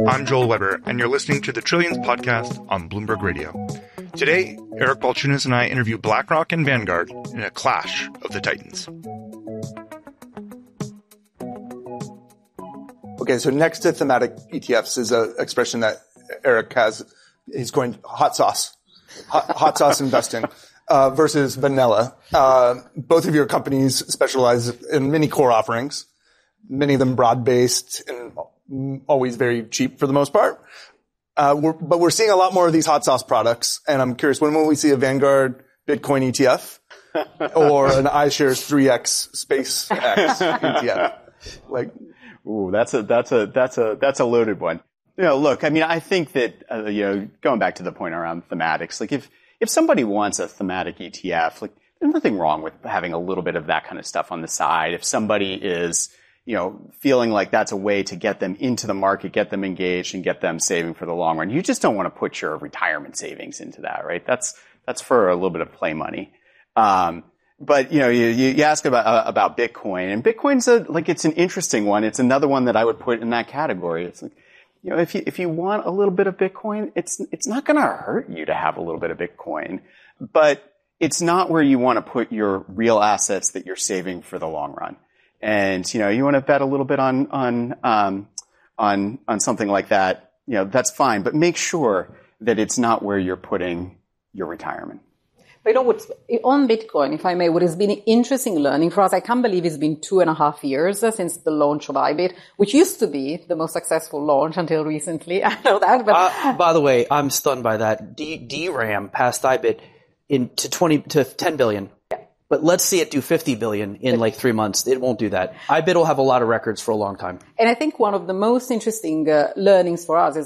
I'm Joel Weber, and you're listening to the Trillions podcast on Bloomberg Radio. Today, Eric Balchunas and I interview BlackRock and Vanguard in a clash of the titans. Okay, so next to thematic ETFs is an expression that Eric has. He's going hot sauce investing versus vanilla. Both of your companies specialize in many core offerings, many of them broad-based and always very cheap for the most part. But we're seeing a lot more of these hot sauce products, and I'm curious, when will we see a Vanguard Bitcoin ETF or an iShares 3X SpaceX ETF? Like, ooh, that's a loaded one. You know, look, I mean, I think that going back to the point around thematics, like if somebody wants a thematic ETF, like there's nothing wrong with having a little bit of that kind of stuff on the side. If somebody is feeling like that's a way to get them into the market, get them engaged, and get them saving for the long run. You just don't want to put your retirement savings into that, right? That's for a little bit of play money. But you ask about Bitcoin, and Bitcoin's it's an interesting one. It's another one that I would put in that category. It's like, if you want a little bit of Bitcoin, it's not going to hurt you to have a little bit of Bitcoin, but it's not where you want to put your real assets that you're saving for the long run. And, you want to bet a little bit on something like that, that's fine. But make sure that it's not where you're putting your retirement. But on Bitcoin, if I may, what has been interesting learning for us, I can't believe it's been 2.5 years since the launch of IBIT, which used to be the most successful launch until recently. I know that, but by the way, I'm stunned by that. DRAM passed IBIT to 10 billion. But let's see it do 50 billion in like 3 months. It won't do that. IBIT will have a lot of records for a long time. And I think one of the most interesting learnings for us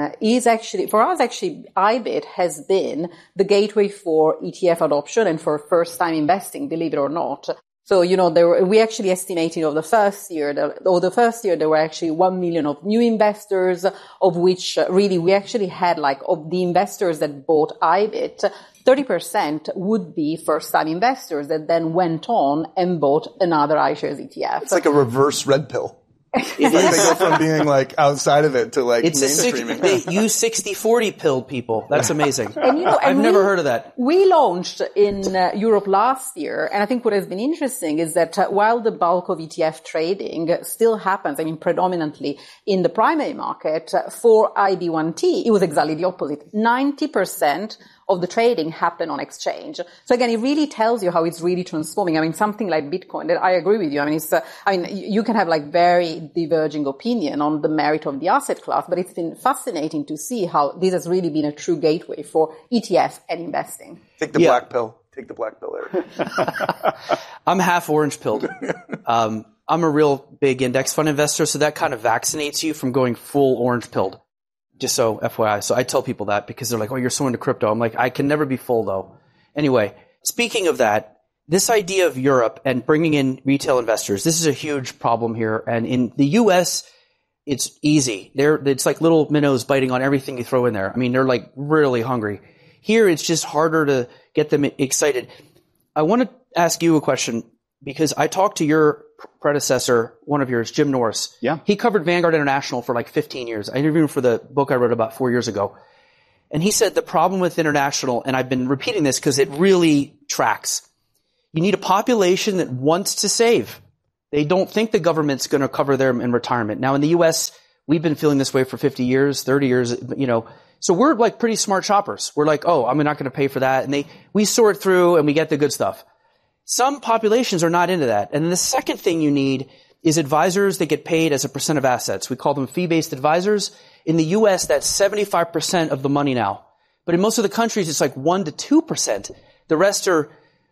IBIT has been the gateway for ETF adoption and for first-time investing, believe it or not. So, we actually estimated the first year there were actually 1 million of new investors, of which really we actually had of the investors that bought IBIT, 30% would be first-time investors that then went on and bought another iShares ETF. It's like a reverse red pill. They go from being outside of it to mainstreaming. They use 60-40 pill people. That's amazing. And I've never heard of that. We launched in Europe last year, and I think what has been interesting is that while the bulk of ETF trading still happens, predominantly in the primary market, for IB1T, it was exactly the opposite. 90% of the trading happened on exchange. So again, it really tells you how it's really transforming. Something like Bitcoin, that I agree with you. You can have very diverging opinion on the merit of the asset class, but it's been fascinating to see how this has really been a true gateway for ETF and investing. Take the black pill. Take the black pill, Eric. I'm half orange pilled. I'm a real big index fund investor, so that kind of vaccinates you from going full orange pilled. Just so FYI. So I tell people that because they're like, oh, you're so into crypto. I'm like, I can never be full though. Anyway, speaking of that, this idea of Europe and bringing in retail investors, this is a huge problem here. And in the US, it's easy. It's like little minnows biting on everything you throw in there. They're really hungry. Here, it's just harder to get them excited. I want to ask you a question because I talked to your predecessor, one of yours, Jim Norris. Yeah. He covered Vanguard International for 15 years. I interviewed him for the book I wrote about 4 years ago. And he said the problem with international, and I've been repeating this because it really tracks, you need a population that wants to save. They don't think the government's going to cover them in retirement. Now, in the U.S., we've been feeling this way for 50 years, 30 years, So we're pretty smart shoppers. We're oh, I'm not going to pay for that. And we sort through and we get the good stuff. Some populations are not into that. And then the second thing you need is advisors that get paid as a percent of assets. We call them fee-based advisors. In the U.S., that's 75% of the money now. But in most of the countries, it's 1 to 2%. The rest are,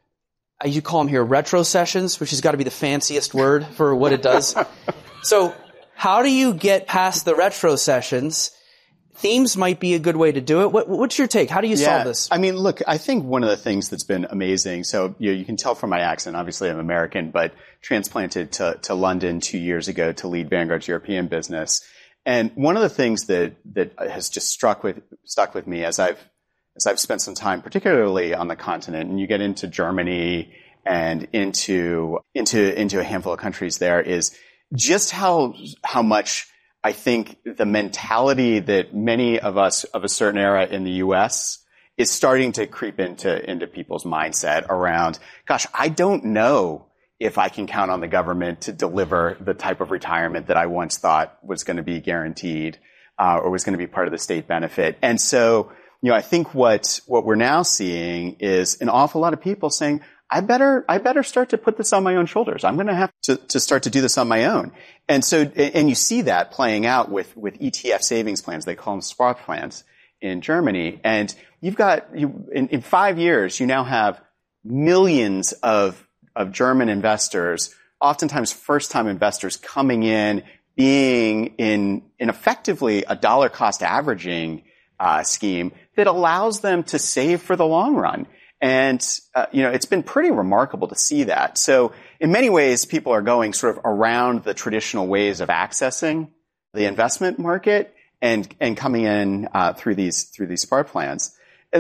you call them here, retro sessions, which has got to be the fanciest word for what it does. So how do you get past the retro sessions? Themes might be a good way to do it. What's your take? How do you solve this? Look, I think one of the things that's been amazing, so you can tell from my accent, obviously I'm American, but transplanted to London 2 years ago to lead Vanguard's European business. And one of the things that has just stuck with me as I've spent some time, particularly on the continent, and you get into Germany and into a handful of countries there, is just how much I think the mentality that many of us of a certain era in the U.S. is starting to creep into people's mindset around, gosh, I don't know if I can count on the government to deliver the type of retirement that I once thought was going to be guaranteed, or was going to be part of the state benefit. And so, I think what we're now seeing is an awful lot of people saying, I better start to put this on my own shoulders. I'm going to have to start to do this on my own. And so, and you see that playing out with ETF savings plans. They call them Sparplans in Germany. And you've got, in 5 years, you now have millions of German investors, oftentimes first-time investors, coming in, being in effectively a dollar cost averaging scheme that allows them to save for the long run. And, it's been pretty remarkable to see that. So in many ways, people are going sort of around the traditional ways of accessing the investment market and coming in through these SPAR plans.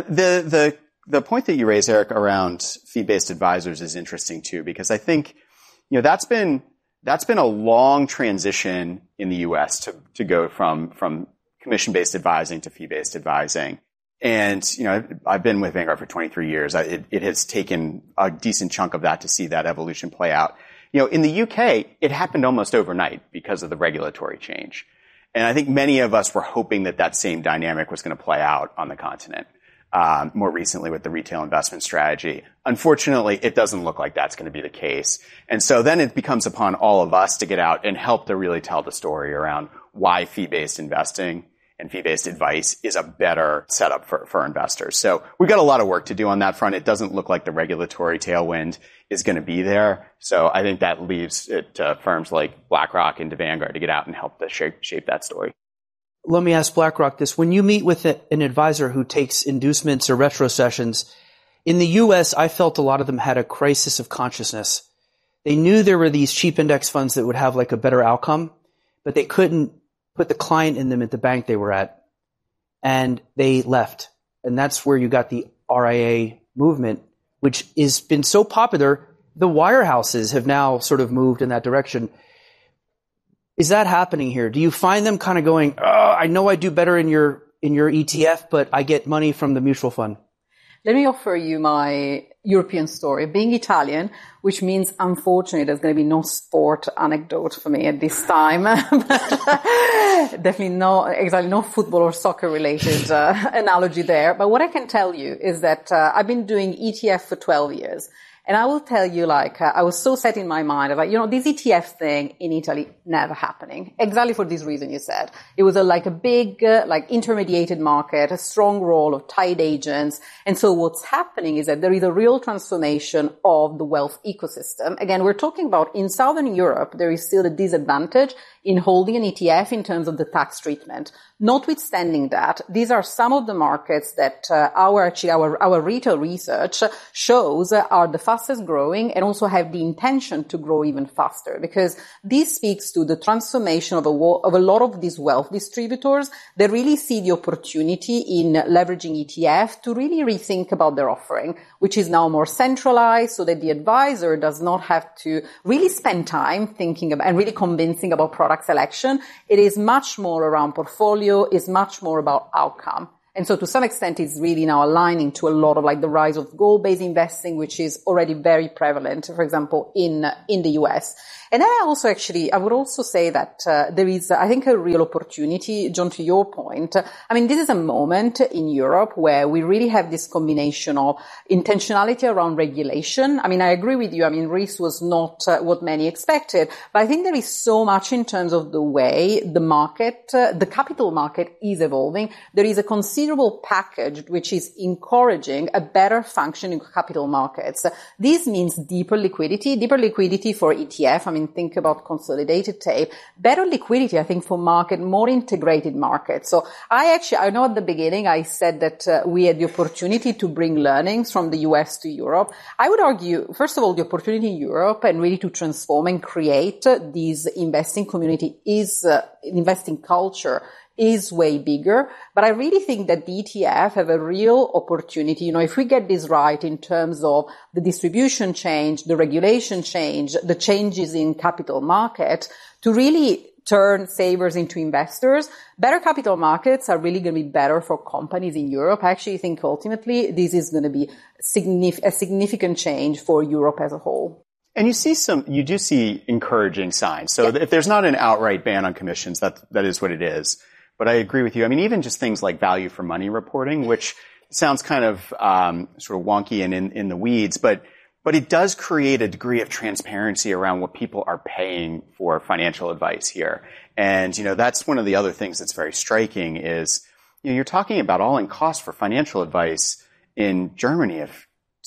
The point that you raised, Eric, around fee-based advisors is interesting too, because I think, that's been a long transition in the U.S. to go from commission-based advising to fee-based advising. And, I've been with Vanguard for 23 years. It has taken a decent chunk of that to see that evolution play out. In the UK, it happened almost overnight because of the regulatory change. And I think many of us were hoping that same dynamic was going to play out on the continent. More recently with the retail investment strategy. Unfortunately, it doesn't look like that's going to be the case. And so then it becomes upon all of us to get out and help to really tell the story around why fee-based investing and fee-based advice is a better setup for investors. So we've got a lot of work to do on that front. It doesn't look like the regulatory tailwind is going to be there. So I think that leaves it to firms like BlackRock and to Vanguard to get out and help to shape that story. Let me ask BlackRock this. When you meet with an advisor who takes inducements or retro sessions, in the U.S., I felt a lot of them had a crisis of consciousness. They knew there were these cheap index funds that would have like a better outcome, but they couldn't put the client in them at the bank they were at. And they left. And that's where you got the RIA movement, which has been so popular. The wirehouses have now sort of moved in that direction. Is that happening here? Do you find them kind of going, I know I do better in your ETF, but I get money from the mutual fund? Let me offer you my European story. Being Italian, which means unfortunately there's going to be no sport anecdote for me at this time. Definitely no football or soccer related analogy there. But what I can tell you is that I've been doing ETF for 12 years. And I will tell you, I was so set in my mind, this ETF thing in Italy, never happening. Exactly for this reason you said. It was a big, intermediated market, a strong role of tied agents. And so what's happening is that there is a real transformation of the wealth ecosystem. Again, we're talking about in Southern Europe, there is still a disadvantage in holding an ETF in terms of the tax treatment. Notwithstanding that, these are some of the markets that our retail research shows are the fastest growing and also have the intention to grow even faster, because this speaks to the transformation of a lot of these wealth distributors that really see the opportunity in leveraging ETF to really rethink about their offering, which is now more centralized so that the advisor does not have to really spend time thinking about and really convincing about product selection. It is much more around portfolio, is much more about outcome. And so to some extent, it's really now aligning to a lot of the rise of goal-based investing, which is already very prevalent, for example, in the US. And then I would also say that there is, I think, a real opportunity, John, to your point. This is a moment in Europe where we really have this combination of intentionality around regulation. I agree with you. Risk was not what many expected, but I think there is so much in terms of the way the market, the capital market is evolving. There is a considerable package which is encouraging a better functioning capital markets. This means deeper liquidity for ETF. Think about consolidated tape, better liquidity, I think, for more integrated markets. So I know at the beginning I said that we had the opportunity to bring learnings from the US to Europe. I would argue, first of all, the opportunity in Europe and really to transform and create this investing community investing culture is way bigger. But I really think that the ETF have a real opportunity. If we get this right in terms of the distribution change, the regulation change, the changes in capital market, to really turn savers into investors. Better capital markets are really going to be better for companies in Europe. I actually think ultimately this is going to be a significant change for Europe as a whole. And you do see encouraging signs. So if there's not an outright ban on commissions, that is what it is. But I agree with you. I mean, even just things like value for money reporting, which sounds kind of sort of wonky and in the weeds, but it does create a degree of transparency around what people are paying for financial advice here. And, that's one of the other things that's very striking is, you're talking about all-in cost for financial advice in Germany of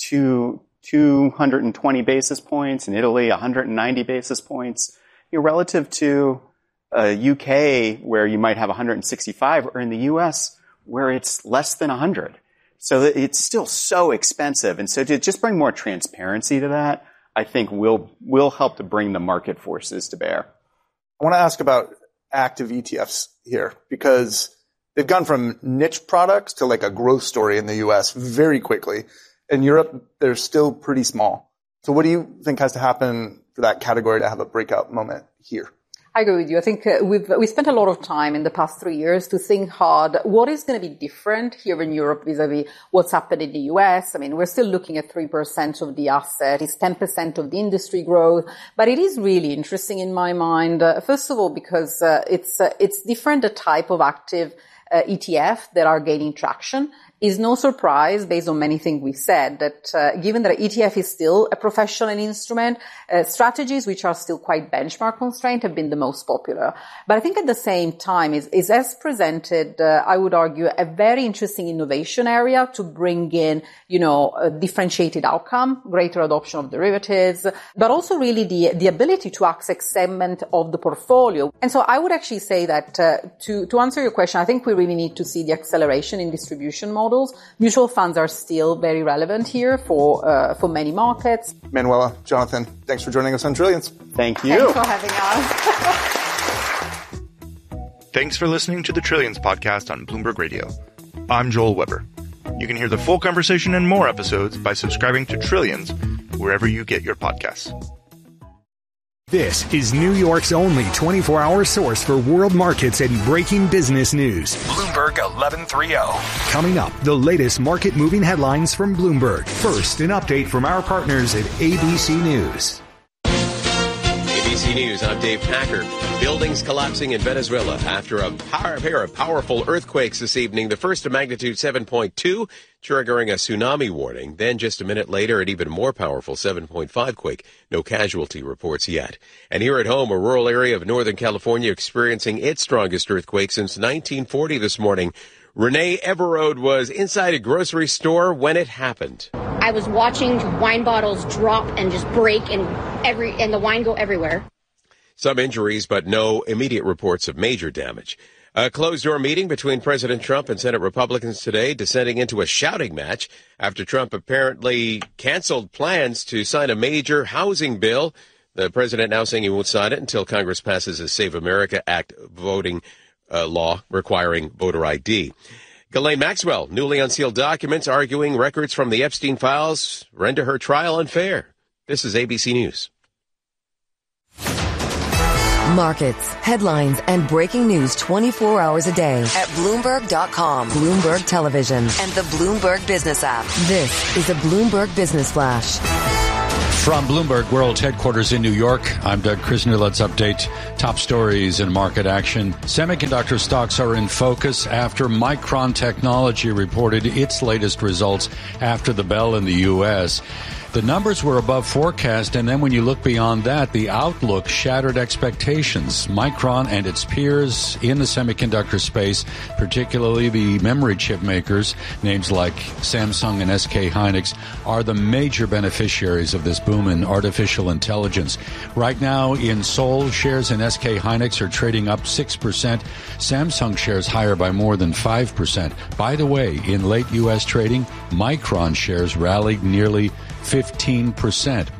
220 basis points, in Italy 190 basis points, relative to UK where you might have 165, or in the US where it's less than 100. So it's still so expensive. And so to just bring more transparency to that, I think will help to bring the market forces to bear. I want to ask about active ETFs here, because they've gone from niche products to like a growth story in the US very quickly. In Europe, they're still pretty small. So what do you think has to happen for that category to have a breakout moment here? I agree with you. I think we spent a lot of time in the past 3 years to think hard what is going to be different here in Europe vis-a-vis what's happened in the US. I mean, we're still looking at 3% of the asset. It's 10% of the industry growth. But it is really interesting in my mind, first of all, because it's different, the type of active ETF that are gaining traction. Is no surprise based on many things we said that given that ETF is still a professional instrument, strategies which are still quite benchmark constrained have been the most popular. But I think at the same time is as presented, I would argue, a very interesting innovation area to bring in, a differentiated outcome, greater adoption of derivatives, but also really the ability to access segment of the portfolio. And so I would actually say that to answer your question, I think we really need to see the acceleration in distribution models. Mutual funds are still very relevant here for many markets. Manuela, Jonathan, thanks for joining us on Trillions. Thank you. Thanks for having us. Thanks for listening to the Trillions podcast on Bloomberg Radio. I'm Joel Weber. You can hear the full conversation and more episodes by subscribing to Trillions wherever you get your podcasts. This is New York's only 24-hour source for world markets and breaking business news. Bloomberg 1130. Coming up, the latest market-moving headlines from Bloomberg. First, an update from our partners at ABC News. ABC News, I'm Dave Packer. Buildings collapsing in Venezuela after a pair of powerful earthquakes this evening. The first of magnitude 7.2, triggering a tsunami warning. Then just a minute later, an even more powerful 7.5 quake. No casualty reports yet. And here at home, a rural area of Northern California experiencing its strongest earthquake since 1940 this morning. Renee Everode was inside a grocery store when it happened. I was watching wine bottles drop and just break and the wine go everywhere. Some injuries, but no immediate reports of major damage. A closed-door meeting between President Trump and Senate Republicans today, descending into a shouting match after Trump apparently canceled plans to sign a major housing bill. The president now saying he won't sign it until Congress passes a Save America Act voting law requiring voter ID. Ghislaine Maxwell, newly unsealed documents arguing records from the Epstein files render her trial unfair. This is ABC News. Markets, headlines, and breaking news 24 hours a day at Bloomberg.com, Bloomberg Television, and the Bloomberg Business app. This is a Bloomberg Business Flash. From Bloomberg World Headquarters in New York, I'm Doug Krisner. Let's update top stories in market action. Semiconductor stocks are in focus after Micron Technology reported its latest results after the bell in the U.S. The numbers were above forecast, and then when you look beyond that, the outlook shattered expectations. Micron and its peers in the semiconductor space, particularly the memory chip makers, names like Samsung and SK Hynix, are the major beneficiaries of this boom in artificial intelligence. Right now in Seoul, shares in SK Hynix are trading up 6%. Samsung shares higher by more than 5%. By the way, in late U.S. trading, Micron shares rallied nearly 15%.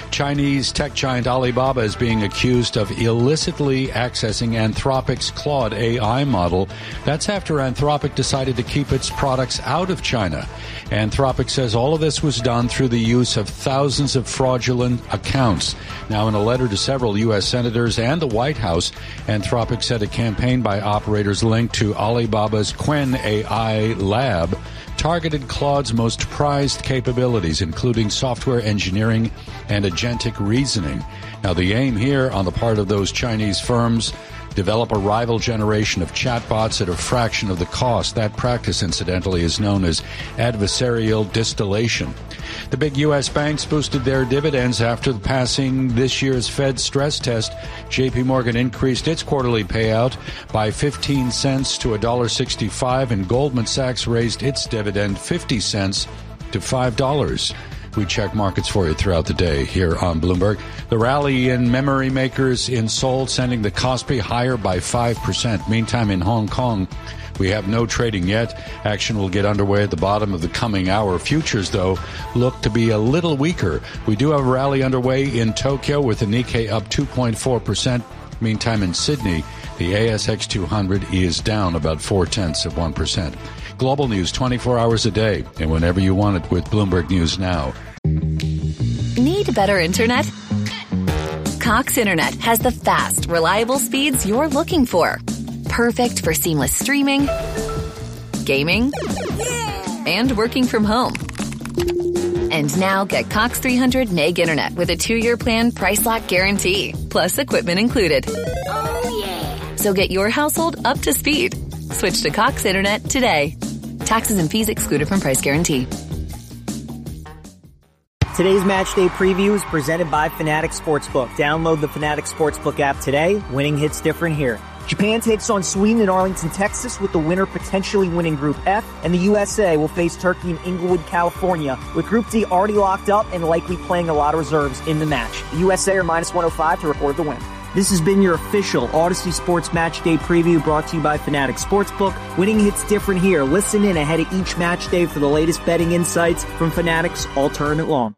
Chinese tech giant Alibaba is being accused of illicitly accessing Anthropic's Claude AI model. That's after Anthropic decided to keep its products out of China. Anthropic says all of this was done through the use of thousands of fraudulent accounts. Now, in a letter to several U.S. senators and the White House, Anthropic said a campaign by operators linked to Alibaba's Qwen AI lab targeted Claude's most prized capabilities, including software engineering and agentic reasoning. Now, the aim here on the part of those Chinese firms, develop a rival generation of chatbots at a fraction of the cost. That practice, incidentally, is known as adversarial distillation. The big U.S. banks boosted their dividends after passing this year's Fed stress test. J.P. Morgan increased its quarterly payout by 15 cents to $1.65, and Goldman Sachs raised its dividend 50 cents to $5. We check markets for you throughout the day here on Bloomberg. The rally in memory makers in Seoul sending the Kospi higher by 5%. Meantime, in Hong Kong, we have no trading yet. Action will get underway at the bottom of the coming hour. Futures, though, look to be a little weaker. We do have a rally underway in Tokyo with the Nikkei up 2.4%. Meantime, in Sydney, the ASX 200 is down about 0.4%. Global news 24 hours a day and whenever you want it with Bloomberg News Now. Need better internet? Cox Internet has the fast, reliable speeds you're looking for. Perfect for seamless streaming, gaming, and working from home. And now get Cox 300 meg internet with a 2-year plan price lock guarantee, plus equipment included. Oh, yeah. So get your household up to speed. Switch to Cox Internet today. Taxes and fees excluded from price guarantee. Today's match day preview is presented by Fanatics Sportsbook. Download the Fanatics Sportsbook app today. Winning hits different here. Japan takes on Sweden in Arlington, Texas, with the winner potentially winning Group F, and the USA will face Turkey in Inglewood, California, with Group D already locked up and likely playing a lot of reserves in the match. The USA are minus 105 to record the win. This has been your official Odyssey Sports Match Day preview brought to you by Fanatics Sportsbook. Winning hits different here. Listen in ahead of each match day for the latest betting insights from Fanatics all tournament long.